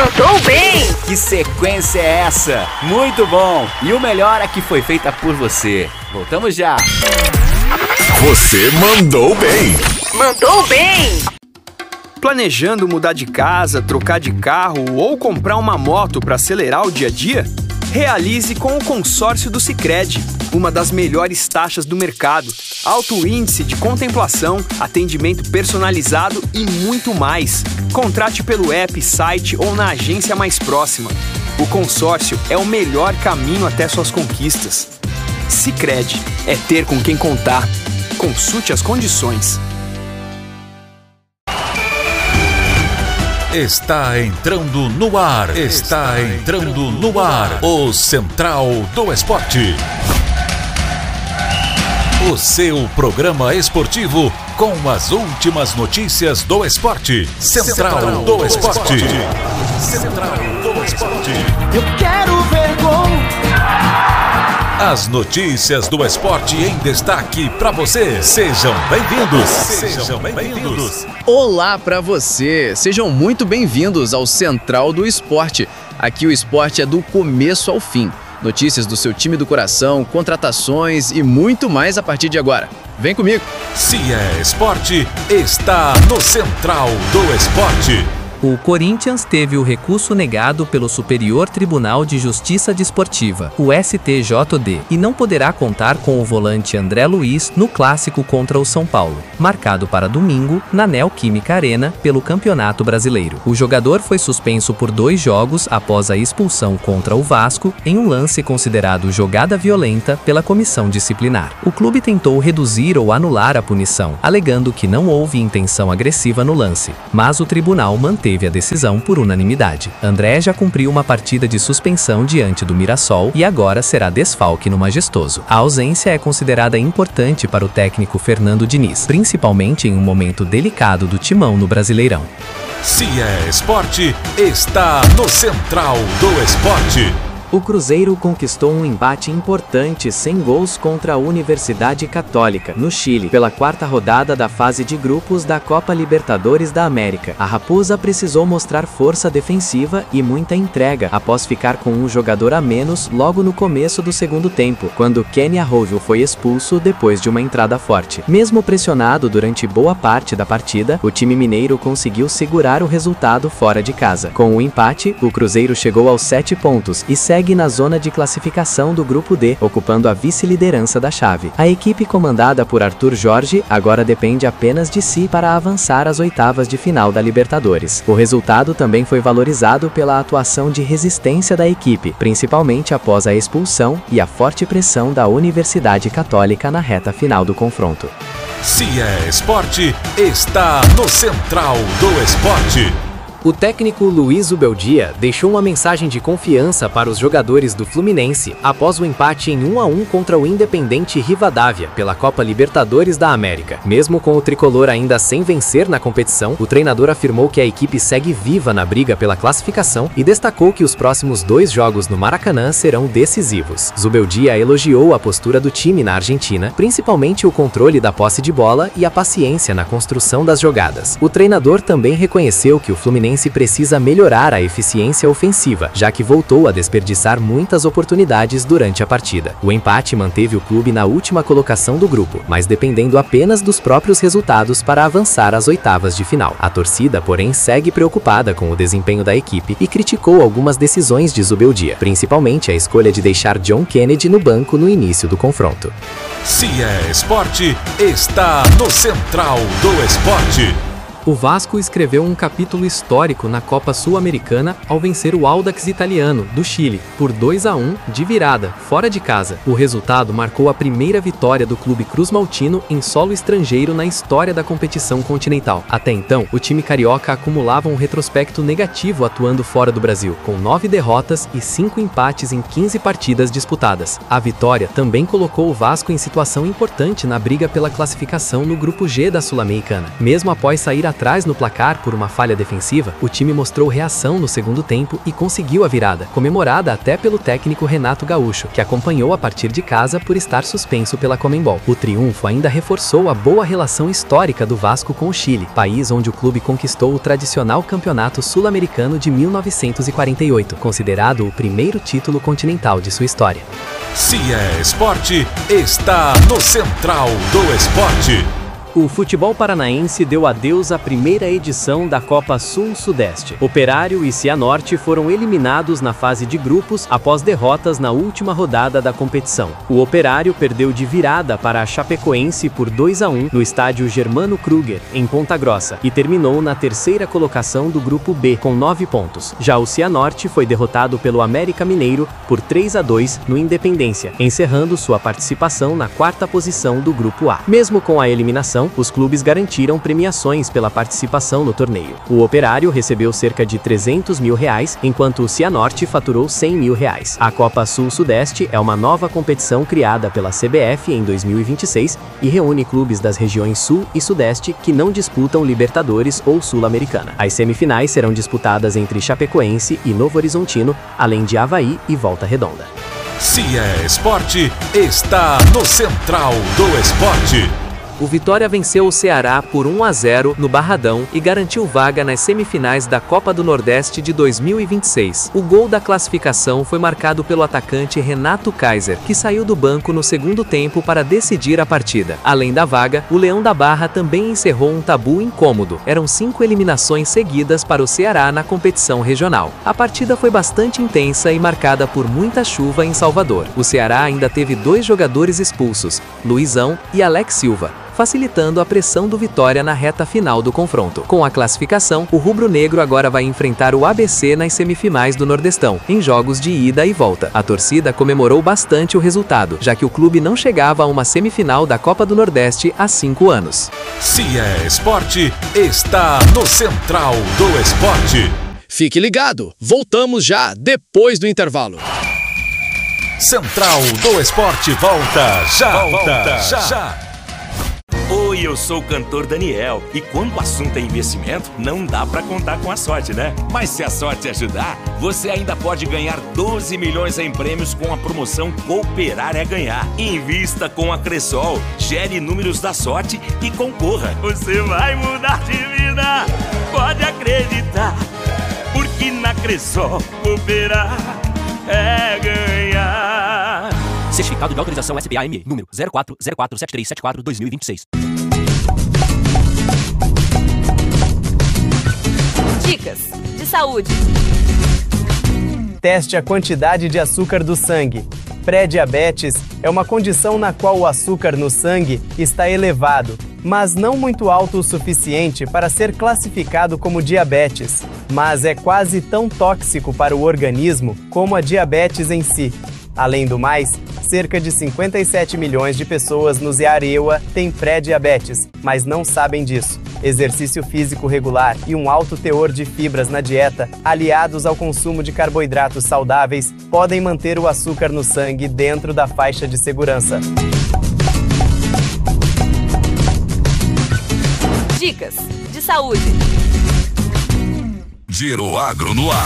Mandou bem! Que sequência é essa? Muito bom! E o melhor é que foi feita por você. Voltamos já! Você mandou bem! Mandou bem! Planejando mudar de casa, trocar de carro ou comprar uma moto para acelerar o dia a dia? Realize com o consórcio do Sicredi, uma das melhores taxas do mercado, alto índice de contemplação, atendimento personalizado e muito mais. Contrate pelo app, site ou na agência mais próxima. O consórcio é o melhor caminho até suas conquistas. Sicredi é ter com quem contar. Consulte as condições. Está entrando no ar. Está entrando no ar. O Central do Esporte. O seu programa esportivo com as últimas notícias do esporte. Central do Esporte. Central do Esporte. Eu quero ver gol. As notícias do esporte em destaque para você. Sejam bem-vindos. Sejam bem-vindos. Olá para você. Sejam muito bem-vindos ao Central do Esporte. Aqui o esporte é do começo ao fim. Notícias do seu time do coração, contratações e muito mais a partir de agora. Vem comigo. Se é esporte, está no Central do Esporte. O Corinthians teve o recurso negado pelo Superior Tribunal de Justiça Desportiva, o STJD, e não poderá contar com o volante André Luiz no clássico contra o São Paulo, marcado para domingo na Neoquímica Arena pelo Campeonato Brasileiro. O jogador foi suspenso por 2 jogos após a expulsão contra o Vasco em um lance considerado jogada violenta pela comissão disciplinar. O clube tentou reduzir ou anular a punição, alegando que não houve intenção agressiva no lance, mas o tribunal manteve a decisão por unanimidade. André já cumpriu uma partida de suspensão diante do Mirassol e agora será desfalque no Majestoso. A ausência é considerada importante para o técnico Fernando Diniz, principalmente em um momento delicado do timão no Brasileirão. Se é esporte, está no Central do Esporte. O Cruzeiro conquistou um empate importante sem gols contra a Universidade Católica, no Chile, pela 4ª rodada da fase de grupos da Copa Libertadores da América. A Raposa precisou mostrar força defensiva e muita entrega após ficar com um jogador a menos logo no começo do segundo tempo, quando Kenny Arroyo foi expulso depois de uma entrada forte. Mesmo pressionado durante boa parte da partida, o time mineiro conseguiu segurar o resultado fora de casa. Com o empate, o Cruzeiro chegou aos 7 pontos e segue na zona de classificação do Grupo D, ocupando a vice-liderança da chave. A equipe comandada por Arthur Jorge agora depende apenas de si para avançar às oitavas de final da Libertadores. O resultado também foi valorizado pela atuação de resistência da equipe, principalmente após a expulsão e a forte pressão da Universidade Católica na reta final do confronto. Se é esporte, está no Central do Esporte. O técnico Luiz Zubeldia deixou uma mensagem de confiança para os jogadores do Fluminense após o empate em 1-1 contra o Independente Rivadavia pela Copa Libertadores da América. Mesmo com o tricolor ainda sem vencer na competição, o treinador afirmou que a equipe segue viva na briga pela classificação e destacou que os próximos 2 jogos no Maracanã serão decisivos. Zubeldia elogiou a postura do time na Argentina, principalmente o controle da posse de bola e a paciência na construção das jogadas. O treinador também reconheceu que o Fluminense precisa melhorar a eficiência ofensiva, já que voltou a desperdiçar muitas oportunidades durante a partida. O empate manteve o clube na última colocação do grupo, mas dependendo apenas dos próprios resultados para avançar às oitavas de final. A torcida, porém, segue preocupada com o desempenho da equipe e criticou algumas decisões de Zubeldia, principalmente a escolha de deixar John Kennedy no banco no início do confronto. Se é esporte, está no Central do Esporte. O Vasco escreveu um capítulo histórico na Copa Sul-Americana ao vencer o Audax Italiano, do Chile, por 2-1 de virada, fora de casa. O resultado marcou a primeira vitória do clube cruzmaltino em solo estrangeiro na história da competição continental. Até então, o time carioca acumulava um retrospecto negativo atuando fora do Brasil, com 9 derrotas e 5 empates em 15 partidas disputadas. A vitória também colocou o Vasco em situação importante na briga pela classificação no Grupo G da Sul-Americana. Mesmo após sair atrás no placar por uma falha defensiva, o time mostrou reação no segundo tempo e conseguiu a virada, comemorada até pelo técnico Renato Gaúcho, que acompanhou a partir de casa por estar suspenso pela Conmebol. O triunfo ainda reforçou a boa relação histórica do Vasco com o Chile, país onde o clube conquistou o tradicional Campeonato Sul-Americano de 1948, considerado o primeiro título continental de sua história. Se é esporte, está no Central do Esporte. O futebol paranaense deu adeus à primeira edição da Copa Sul-Sudeste. Operário e Cianorte foram eliminados na fase de grupos após derrotas na última rodada da competição. O Operário perdeu de virada para a Chapecoense por 2-1 no estádio Germano Kruger, em Ponta Grossa, e terminou na terceira colocação do grupo B, com 9 pontos. Já o Cianorte foi derrotado pelo América Mineiro por 3-2 no Independência, encerrando sua participação na quarta posição do grupo A. Mesmo com a eliminação, os clubes garantiram premiações pela participação no torneio. O Operário recebeu cerca de R$300 mil, enquanto o Cianorte faturou R$100 mil. A Copa Sul-Sudeste é uma nova competição criada pela CBF em 2026 e reúne clubes das regiões Sul e Sudeste que não disputam Libertadores ou Sul-Americana. As semifinais serão disputadas entre Chapecoense e Novo Horizontino, além de Avaí e Volta Redonda. Se é esporte, está no Central do Esporte. O Vitória venceu o Ceará por 1-0 no Barradão e garantiu vaga nas semifinais da Copa do Nordeste de 2026. O gol da classificação foi marcado pelo atacante Renato Kaiser, que saiu do banco no segundo tempo para decidir a partida. Além da vaga, o Leão da Barra também encerrou um tabu incômodo. Eram 5 eliminações seguidas para o Ceará na competição regional. A partida foi bastante intensa e marcada por muita chuva em Salvador. O Ceará ainda teve 2 jogadores expulsos, Luizão e Alex Silva, facilitando a pressão do Vitória na reta final do confronto. Com a classificação, o rubro-negro agora vai enfrentar o ABC nas semifinais do Nordestão, em jogos de ida e volta. A torcida comemorou bastante o resultado, já que o clube não chegava a uma semifinal da Copa do Nordeste há 5 anos. Se é esporte, está no Central do Esporte. Fique ligado, voltamos já depois do intervalo. Central do Esporte volta já. Oi, eu sou o cantor Daniel e quando o assunto é investimento, não dá pra contar com a sorte, né? Mas se a sorte ajudar, você ainda pode ganhar 12 milhões em prêmios com a promoção Cooperar é Ganhar. Invista com a Cressol, gere números da sorte e concorra. Você vai mudar de vida, pode acreditar, porque na Cressol cooperar é ganhar. Certificado de autorização SBAME, número 04047374-2026. Dicas de saúde. Teste a quantidade de açúcar do sangue. Pré-diabetes é uma condição na qual o açúcar no sangue está elevado, mas não muito alto o suficiente para ser classificado como diabetes, mas é quase tão tóxico para o organismo como a diabetes em si. Além do mais, cerca de 57 milhões de pessoas no Ceará têm pré-diabetes, mas não sabem disso. Exercício físico regular e um alto teor de fibras na dieta, aliados ao consumo de carboidratos saudáveis, podem manter o açúcar no sangue dentro da faixa de segurança. Dicas de saúde. Giro Agro no ar.